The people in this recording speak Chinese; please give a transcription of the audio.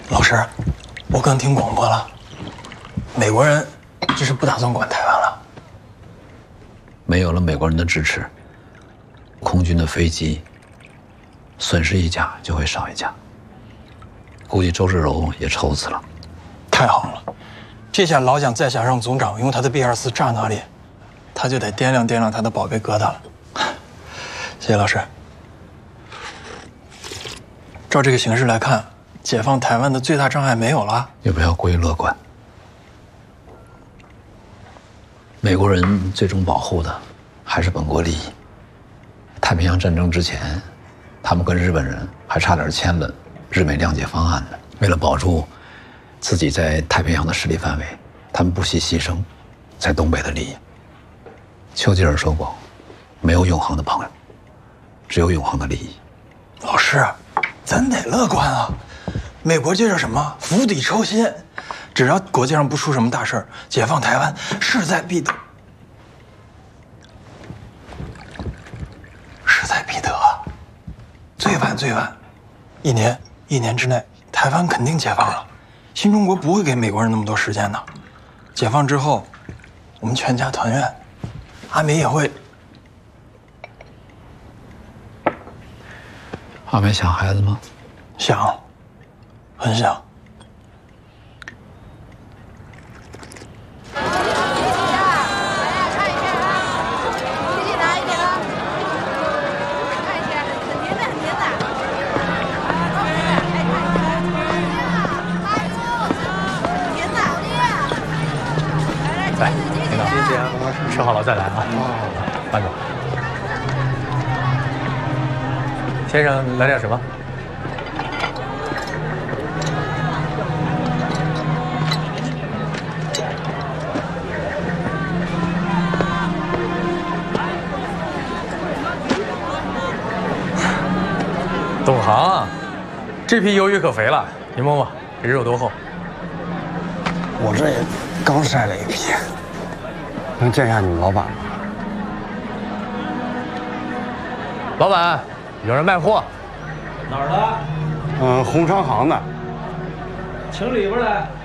老师，我刚听广播了，美国人这是不打算管台湾了。 没有了美国人的支持，空军的飞机损失一架就会少一架，估计周志柔也愁死了。 太好了，这下老蒋再想让总长用他的 B-24炸那里，他就得掂量掂量他的宝贝疙瘩了。谢谢老师。照这个形势来看，解放台湾的最大障碍没有了。 也不要过于乐观。美国人最终保护的还是本国利益。太平洋战争之前，他们跟日本人还差点签了日美谅解方案呢。为了保住自己在太平洋的势力范围，他们不惜牺牲在东北的利益。丘吉尔说过，没有永恒的朋友，只有永恒的利益。 老师，咱得乐观啊！美国这叫什么？釜底抽薪。只要国际上不出什么大事儿，解放台湾势在必得。势在必得，最晚一年之内，台湾肯定解放了。新中国不会给美国人那么多时间的。解放之后，我们全家团圆，阿美也会。 阿美想孩子吗？ 想，很想。 来，领导，谢谢，吃好了再来啊。慢走。先生，来点什么？懂行啊，这批鱿鱼可肥了，您摸摸，这肉多厚。 我这也刚晒了一批，能见一下你们老板吗？ 老板，有人卖货。 哪儿的？ 红商行的。 请里边来。